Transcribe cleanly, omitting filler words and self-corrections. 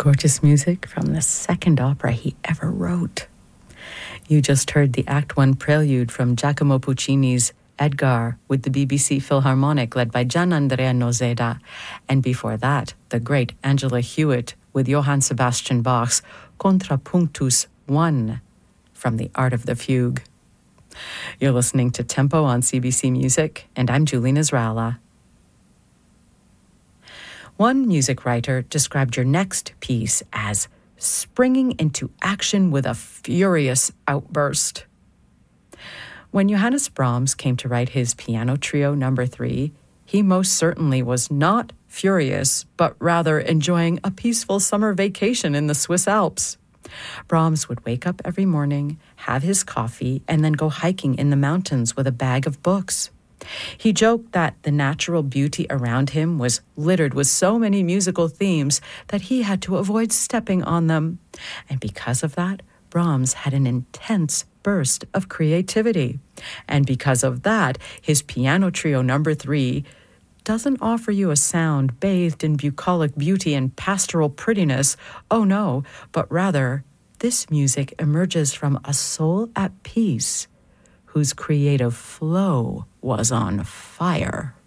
Gorgeous music from the second opera he ever wrote. You just heard the Act One prelude from Giacomo Puccini's Edgar with the BBC Philharmonic led by Gianandrea Noseda, and before that, the great Angela Hewitt with Johann Sebastian Bach's Contrapunctus 1 from The Art of the Fugue. You're listening to Tempo on CBC Music, and I'm Julina Zrala. One music writer described your next piece as springing into action with a furious outburst. When Johannes Brahms came to write his Piano Trio No. 3, he most certainly was not furious, but rather enjoying a peaceful summer vacation in the Swiss Alps. Brahms would wake up every morning, have his coffee, and then go hiking in the mountains with a bag of books. He joked that the natural beauty around him was littered with so many musical themes that he had to avoid stepping on them. And because of that, Brahms had an intense burst of creativity. And because of that, his Piano Trio No. 3 doesn't offer you a sound bathed in bucolic beauty and pastoral prettiness. Oh no, but rather, this music emerges from a soul at peace whose creative flow was on fire.